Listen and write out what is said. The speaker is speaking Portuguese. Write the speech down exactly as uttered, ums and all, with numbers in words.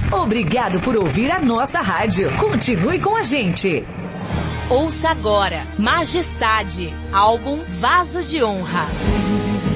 Obrigado por ouvir a nossa rádio. Continue com a gente. Ouça agora Majestade, álbum Vaso de Honra.